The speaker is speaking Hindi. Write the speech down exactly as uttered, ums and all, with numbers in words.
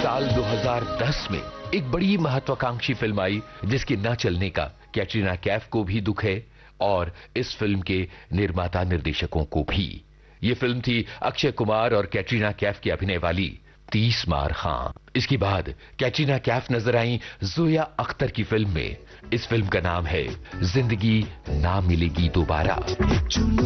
साल दो हज़ार दस में एक बड़ी महत्वाकांक्षी फिल्म आई जिसके न चलने का कैटरीना कैफ को भी दुख है और इस फिल्म के निर्माता निर्देशकों को भी। ये फिल्म थी अक्षय कुमार और कैटरीना कैफ की अभिनय वाली तीस मार खां। इसके बाद कैटरीना कैफ नजर आई जोया अख्तर की फिल्म में। इस फिल्म का नाम है जिंदगी ना मिलेगी दोबारा।